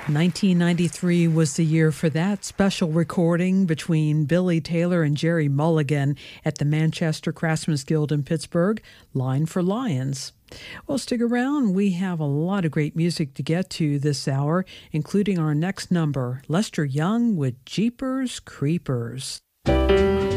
1993 was the year for that special recording between Billy Taylor and Jerry Mulligan at the Manchester Craftsmen's Guild in Pittsburgh, Line for Lions. Well, stick around. We have a lot of great music to get to this hour, including our next number, Lester Young with Jeepers Creepers.